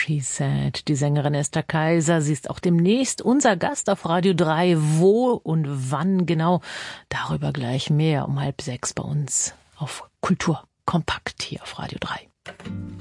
She Said. Die Sängerin Esther Kaiser, sie ist auch demnächst unser Gast auf Radio 3. Wo und wann genau? Darüber gleich mehr um 5:30 bei uns auf Kultur kompakt hier auf Radio 3.